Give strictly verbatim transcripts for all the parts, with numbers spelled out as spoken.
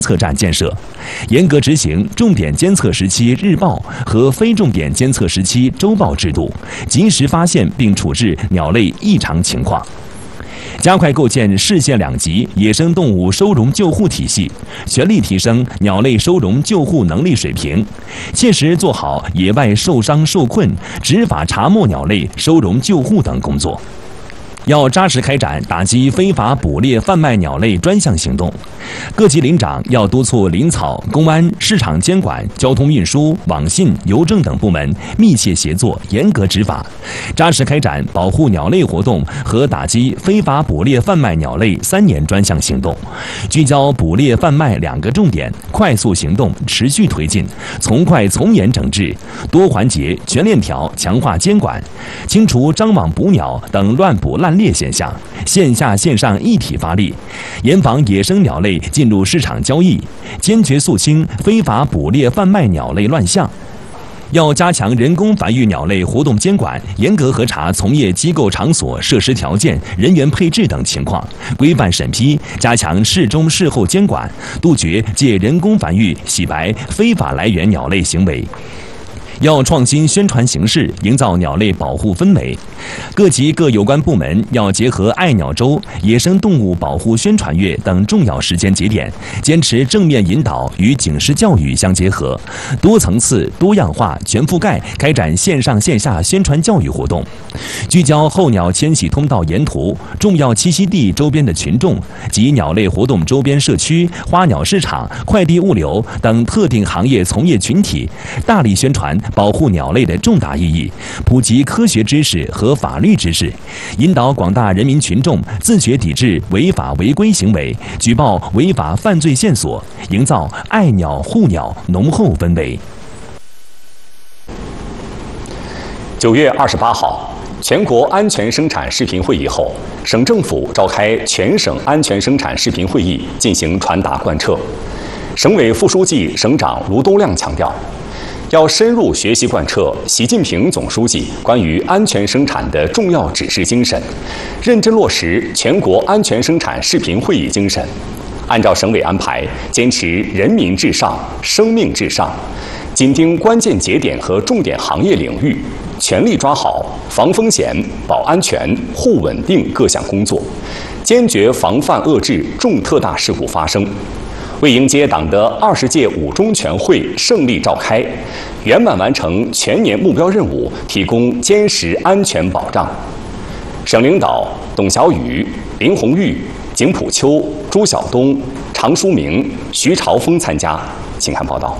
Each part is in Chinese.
测站建设，严格执行重点监测时期日报和非重点监测时期周报制度，及时发现并处置鸟类异常情况。加快构建市县两级野生动物收容救护体系，全力提升鸟类收容救护能力水平，切实做好野外受伤受困、执法查没鸟类收容救护等工作。要扎实开展打击非法捕猎贩卖鸟类专项行动，各级领长要督促林草、公安、市场监管、交通运输、网信、邮政等部门密切协作，严格执法，扎实开展保护鸟类活动和打击非法捕猎贩卖鸟类三年专项行动，聚焦捕猎贩卖两个重点，快速行动持续推进，从快从严整治，多环节全链条强化监管，清除张网捕鸟等乱捕滥猎现象，线下线上一体发力，严防野生鸟类进入市场交易，坚决肃清非法捕猎贩卖鸟类乱象。要加强人工繁育鸟类活动监管，严格核查从业机构场所设施条件、人员配置等情况，规范审批，加强事中事后监管，杜绝借人工繁育洗白非法来源鸟类行为。要创新宣传形式，营造鸟类保护氛围。各级各有关部门要结合爱鸟周、野生动物保护宣传月等重要时间节点，坚持正面引导与警示教育相结合，多层次、多样化、全覆盖开展线上线下宣传教育活动，聚焦候鸟迁徙通道沿途、重要栖息地周边的群众及鸟类活动周边社区、花鸟市场、快递物流等特定行业从业群体，大力宣传保护鸟类的重大意义，普及科学知识和法律知识，引导广大人民群众自觉抵制违法违规行为，举报违法犯罪线索，营造爱鸟护鸟浓厚氛围。 九月二十八号，全国安全生产视频会议后，省政府召开全省安全生产视频会议进行传达贯彻。省委副书记、省长卢东亮强调，要深入学习贯彻习近平总书记关于安全生产的重要指示精神，认真落实全国安全生产视频会议精神，按照省委安排，坚持人民至上、生命至上，紧盯关键节点和重点行业领域，全力抓好防风险、保安全、护稳定各项工作，坚决防范遏制重特大事故发生。为迎接党的二十届五中全会胜利召开，圆满完成全年目标任务提供坚实安全保障，省领导董小雨、林红玉、景普秋、朱晓东、常书明、徐朝峰参加。请看报道。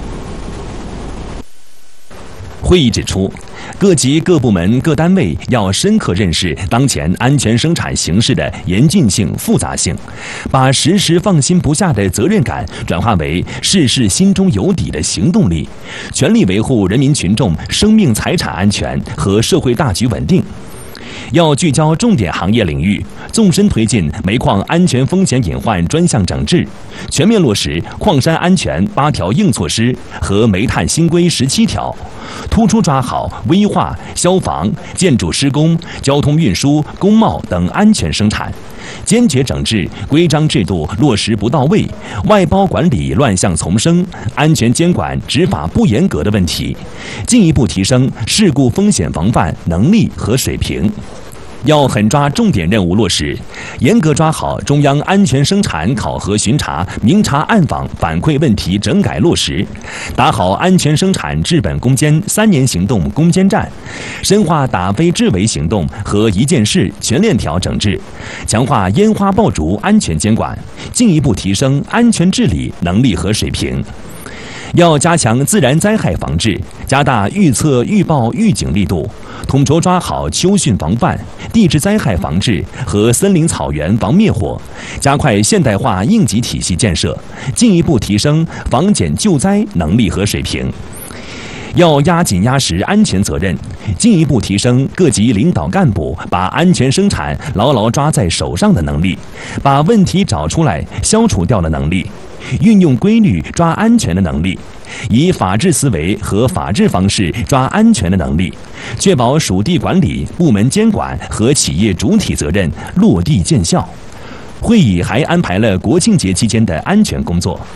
会议指出，各级各部门各单位要深刻认识当前安全生产形势的严峻性、复杂性，把时时放心不下的责任感转化为事事心中有底的行动力，全力维护人民群众生命财产安全和社会大局稳定。要聚焦重点行业领域，纵深推进煤矿安全风险隐患专项整治，全面落实矿山安全八条硬措施和煤炭新规十七条，突出抓好危化、消防、建筑施工、交通运输、工贸等安全生产，坚决整治规章制度落实不到位、外包管理乱象丛生、安全监管执法不严格的问题，进一步提升事故风险防范能力和水平。要狠抓重点任务落实，严格抓好中央安全生产考核巡查、明察暗访反馈问题整改落实，打好安全生产治本攻坚三年行动攻坚战，深化打非治伪行动和一件事全链条整治，强化烟花爆竹安全监管，进一步提升安全治理能力和水平。要加强自然灾害防治，加大预测、预报、预警力度，统筹抓好秋汛防范、地质灾害防治和森林草原防灭火，加快现代化应急体系建设，进一步提升防减救灾能力和水平。要压紧压实安全责任，进一步提升各级领导干部把安全生产牢牢抓在手上的能力，把问题找出来、消除掉的能力，运用规律抓安全的能力，以法治思维和法治方式抓安全的能力，确保属地管理、部门监管和企业主体责任落地见效。会议还安排了国庆节期间的安全工作。